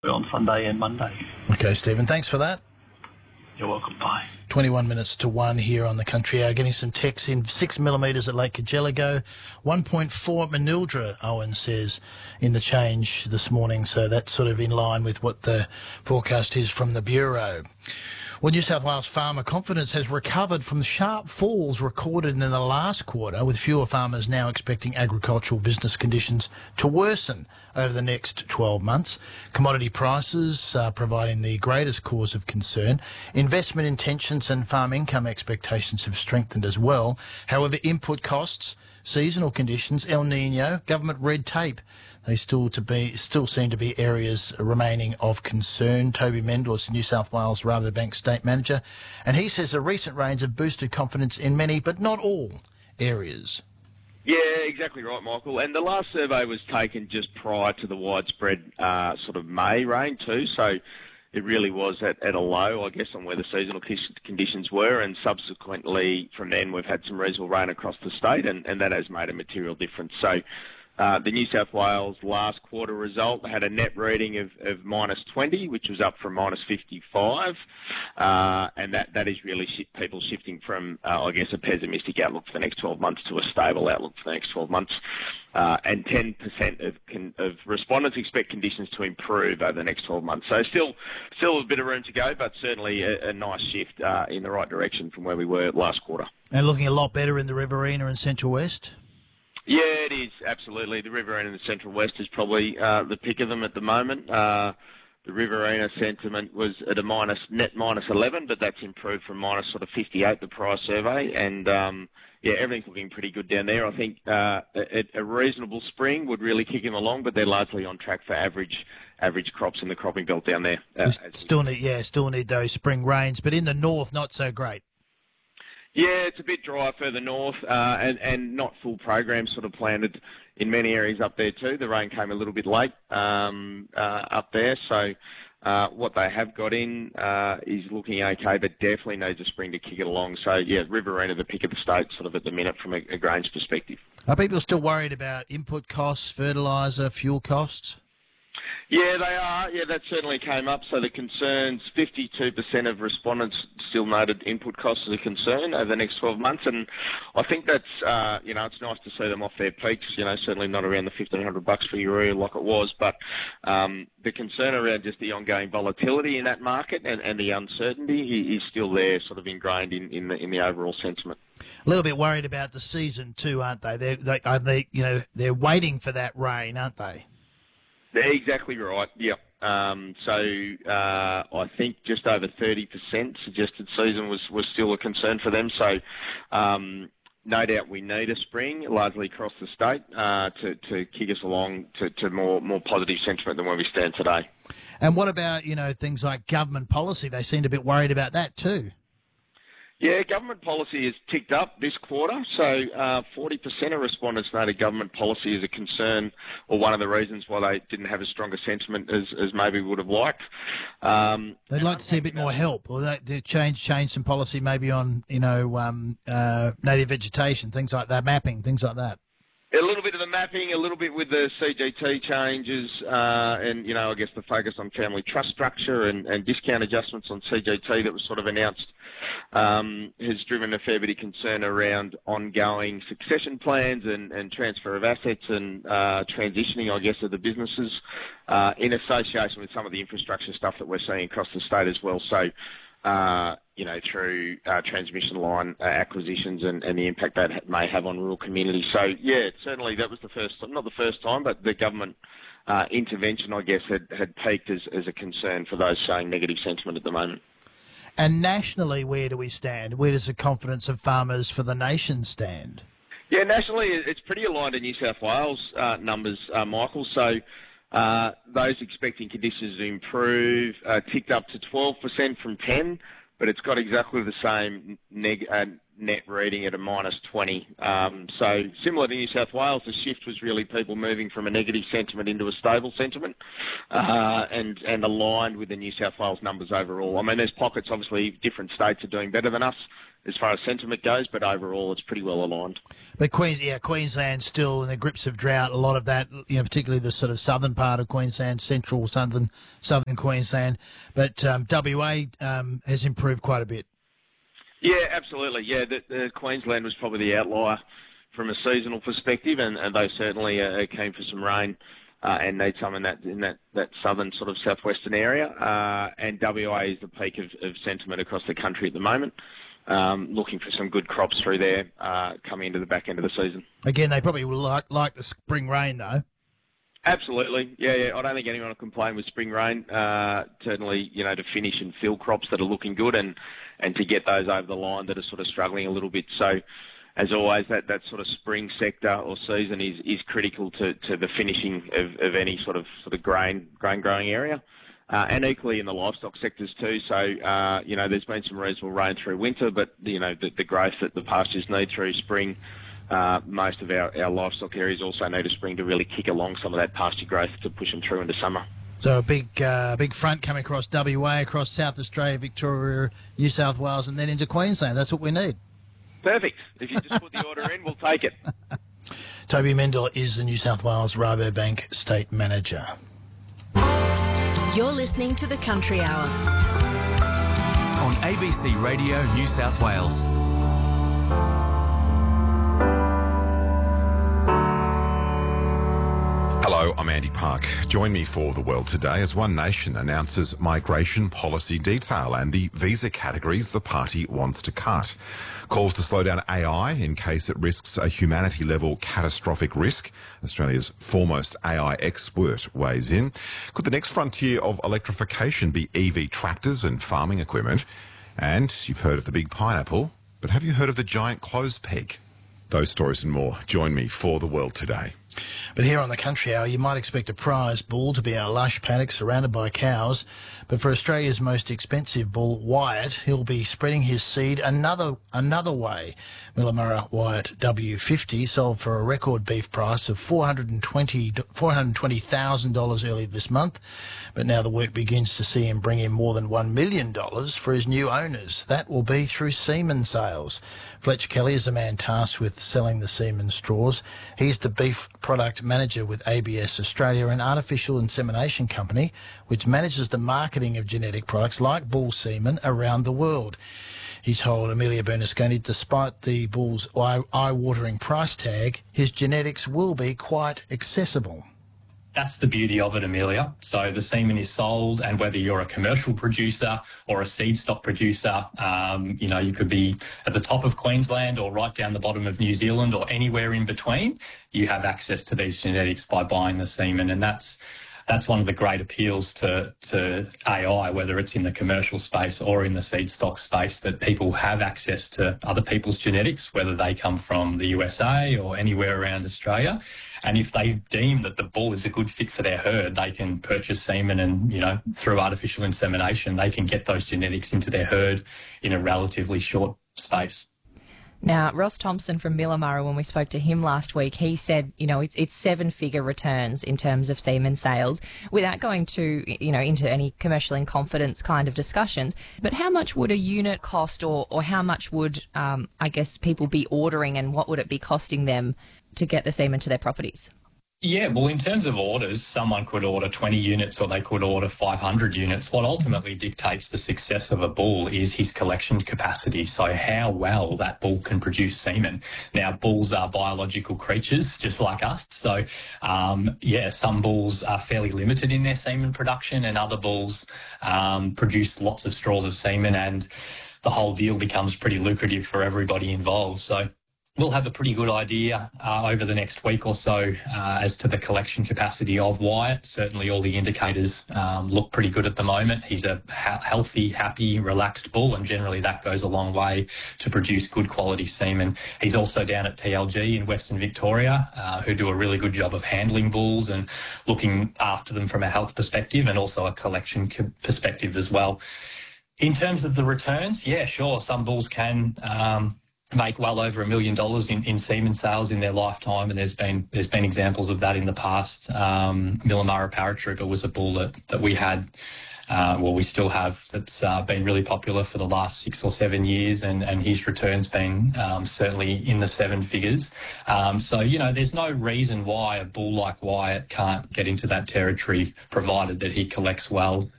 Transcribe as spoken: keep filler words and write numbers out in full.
on Sunday and Monday. Okay, Stephen, thanks for that. You're welcome. Bye. twenty-one minutes to one here on the Country Hour. Getting some texts in. Six millimetres at Lake Cargelligo. one point four at Manildra, Owen says, in the change this morning. So that's sort of in line with what the forecast is from the Bureau. Well, New South Wales farmer confidence has recovered from the sharp falls recorded in the last quarter, with fewer farmers now expecting agricultural business conditions to worsen over the next twelve months. Commodity prices are providing the greatest cause of concern. Investment intentions and farm income expectations have strengthened as well. However, input costs, seasonal conditions, El Nino, government red tape, they still to be still seem to be areas remaining of concern. Toby Mendlis, New South Wales Rabobank State Manager, and he says the recent rains have boosted confidence in many, but not all, areas. Yeah, exactly right, Michael. And the last survey was taken just prior to the widespread uh, sort of May rain too, so it really was at, at a low, I guess, on where the seasonal conditions were, and subsequently from then we've had some reasonable rain across the state, and, and that has made a material difference. So uh, the New South Wales last quarter result had a net reading of, of minus twenty, which was up from minus fifty-five, uh, and that, that is really sh- people shifting from, uh, I guess, a pessimistic outlook for the next twelve months to a stable outlook for the next twelve months. Uh, and ten percent of, con- of respondents expect conditions to improve over the next twelve months. So still still a bit of room to go, but certainly a, a nice shift uh, in the right direction from where we were last quarter. And looking a lot better in the Riverina and Central West? Yeah, it is, absolutely. The Riverina and the Central West is probably uh, the pick of them at the moment. Uh, the Riverina sentiment was at a minus net minus eleven, but that's improved from minus sort of fifty-eight the prior survey, and um, yeah, everything's looking pretty good down there. I think uh, a, a reasonable spring would really kick them along, but they're largely on track for average average crops in the cropping belt down there. Uh, still need, yeah, still need those spring rains, but in the north, not so great. Yeah, it's a bit dry further north, uh, and, and not full programs sort of planted in many areas up there too. The rain came a little bit late um, uh, up there, so uh, what they have got in uh, is looking okay, but definitely needs a spring to kick it along. So, yeah, Riverina, the pick of the state sort of at the minute from a, a grains perspective. Are people still worried about input costs, fertiliser, fuel costs? Yeah, they are. Yeah, that certainly came up. So the concerns, fifty-two percent of respondents still noted input costs as a concern over the next twelve months. And I think that's, uh, you know, it's nice to see them off their peaks, you know, certainly not around the fifteen hundred bucks for urea like it was. But um, the concern around just the ongoing volatility in that market and, and the uncertainty is still there, sort of ingrained in, in, the, in the overall sentiment. A little bit worried about the season too, aren't they? They're, they, are they, you know, they're waiting for that rain, aren't they? They're exactly right, yeah. Um, so uh, I think just over thirty percent suggested season was, was still a concern for them. So um, no doubt we need a spring, largely across the state, uh, to, to kick us along to, to more, more positive sentiment than where we stand today. And what about, you know, things like government policy? They seemed a bit worried about that too. Yeah, government policy has ticked up this quarter, so uh, forty percent of respondents noted government policy as a concern, or one of the reasons why they didn't have as strong a sentiment as, as maybe we would have liked. Um, They'd like to see a bit more help, or they, they change change some policy maybe on, you know, um, uh, native vegetation, things like that, mapping, things like that. A little bit of the mapping, a little bit with the C G T changes, uh, and, you know, I guess the focus on family trust structure and, and discount adjustments on C G T that was sort of announced um, has driven a fair bit of concern around ongoing succession plans and, and transfer of assets and uh, transitioning, I guess, of the businesses uh, in association with some of the infrastructure stuff that we're seeing across the state as well. So, uh, you know, through uh, transmission line uh, acquisitions and, and the impact that ha- may have on rural communities. So, yeah, certainly that was the first, not the first time, but the government uh, intervention, I guess, had, had peaked as, as a concern for those showing negative sentiment at the moment. And nationally, where do we stand? Where does the confidence of farmers for the nation stand? Yeah, nationally, it's pretty aligned to New South Wales uh, numbers, uh, Michael. So uh, those expecting conditions to improve uh, ticked up to twelve percent from ten, but it's got exactly the same neg- uh, net reading at a minus twenty. Um, so similar to New South Wales, the shift was really people moving from a negative sentiment into a stable sentiment, uh, and, and aligned with the New South Wales numbers overall. I mean, there's pockets, obviously, different states are doing better than us as far as sentiment goes, but overall it's pretty well aligned. But Queens, yeah, Queensland's still in the grips of drought. A lot of that, you know, particularly the sort of southern part of Queensland, central, southern, southern Queensland. But um, W A um, has improved quite a bit. Yeah, absolutely. Yeah, the, the Queensland was probably the outlier from a seasonal perspective, and, and they certainly uh, came for some rain uh, and need some in that in that, that southern sort of southwestern area. Uh, and W A is the peak of, of sentiment across the country at the moment. Um, looking for some good crops through there uh, coming into the back end of the season. Again, they probably will like like the spring rain, though. Absolutely, yeah, yeah. I don't think anyone will complain with spring rain. Uh, certainly, you know, to finish and fill crops that are looking good, and, and to get those over the line that are sort of struggling a little bit. So, as always, that, that sort of spring sector or season is, is critical to, to the finishing of, of any sort of sort of grain grain growing area. Uh, and equally in the livestock sectors too. So, uh, you know, there's been some reasonable rain through winter, but, you know, the, the growth that the pastures need through spring, uh, most of our, our livestock areas also need a spring to really kick along some of that pasture growth to push them through into summer. So a big uh, big front coming across W A, across South Australia, Victoria, New South Wales, and then into Queensland. That's what we need. Perfect. If you just put the order in, we'll take it. Toby Mendel is the New South Wales Rabobank State Manager. You're listening to The Country Hour on A B C Radio New South Wales. Hello, I'm Andy Park. Join me for The World Today as One Nation announces migration policy detail and the visa categories the party wants to cut. Calls to slow down A I in case it risks a humanity-level catastrophic risk. Australia's foremost A I expert weighs in. Could the next frontier of electrification be E V tractors and farming equipment? And you've heard of the big pineapple, but have you heard of the giant clothes peg? Those stories and more. Join me for The World Today. But here on the Country Hour, you might expect a prize bull to be our lush paddock surrounded by cows. But for Australia's most expensive bull, Wyatt, he'll be spreading his seed another another way. Millamurra Wyatt W fifty sold for a record beef price of four hundred twenty thousand dollars earlier this month. But now the work begins to see him bring in more than one million dollars for his new owners. That will be through semen sales. Fletcher Kelly is the man tasked with selling the semen straws. He's the beef product manager with A B S Australia, an artificial insemination company which manages the marketing of genetic products like bull semen around the world. He told Amelia Bernasconi, despite the bull's eye-watering price tag, his genetics will be quite accessible. That's the beauty of it, Amelia. So the semen is sold, and whether you're a commercial producer or a seed stock producer, um, you know, you could be at the top of Queensland or right down the bottom of New Zealand or anywhere in between, you have access to these genetics by buying the semen. And that's that's one of the great appeals to, to A I, whether it's in the commercial space or in the seed stock space, that people have access to other people's genetics, whether they come from the U S A or anywhere around Australia. And if they deem that the bull is a good fit for their herd, they can purchase semen and, you know, through artificial insemination, they can get those genetics into their herd in a relatively short space. Now, Ross Thompson from Millamurra, when we spoke to him last week, he said, you know, it's it's seven-figure returns in terms of semen sales, without going to, you know, into any commercial in confidence kind of discussions. But how much would a unit cost, or, or how much would, um, I guess, people be ordering, and what would it be costing them to get the semen to their properties? Yeah, well, in terms of orders, someone could order twenty units or they could order five hundred units. What ultimately dictates the success of a bull is his collection capacity, so how well that bull can produce semen. Now, bulls are biological creatures just like us, so um, yeah, some bulls are fairly limited in their semen production, and other bulls um, produce lots of straws of semen, and the whole deal becomes pretty lucrative for everybody involved. So we'll have a pretty good idea uh, over the next week or so uh, as to the collection capacity of Wyatt. Certainly all the indicators um, look pretty good at the moment. He's a ha- healthy, happy, relaxed bull, and generally that goes a long way to produce good quality semen. He's also down at T L G in Western Victoria, uh, who do a really good job of handling bulls and looking after them from a health perspective, and also a collection co- perspective as well. In terms of the returns, yeah, sure, some bulls can... Um, make well over a million dollars in, in semen sales in their lifetime, and there's been there's been examples of that in the past. Um, Millamara Paratrooper was a bull that, that we had, uh, well, we still have, that's uh, been really popular for the last six or seven years, and, and his return's been um, certainly in the seven figures. Um, so, you know, there's no reason why a bull like Wyatt can't get into that territory, provided that he collects well.